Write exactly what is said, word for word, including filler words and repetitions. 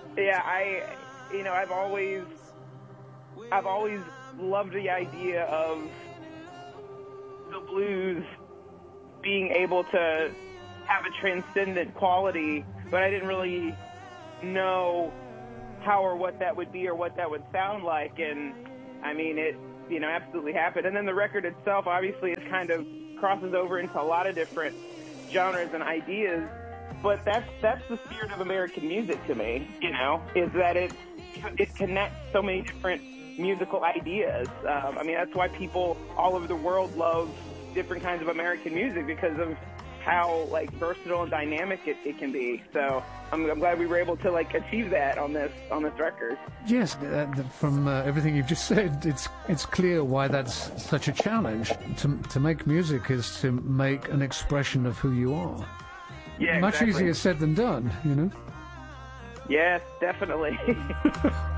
Yeah, I, you know, I've always, I've always loved the idea of the blues being able to have a transcendent quality, but I didn't really know how or what that would be or what that would sound like. And I mean, it, you know, absolutely happened. And then the record itself, obviously, is kind of crosses over into a lot of different genres and ideas. But that's that's the spirit of American music to me. You know, is that it it connects so many different musical ideas. Um, I mean, that's why people all over the world love different kinds of American music, because of how like versatile and dynamic it, it can be. So I'm, I'm glad we were able to like achieve that on this on this record. Yes, uh, from uh, everything you've just said, it's it's clear why that's such a challenge. To to make music is to make an expression of who you are. Yeah, much exactly. easier said than done, you know. Yes, definitely.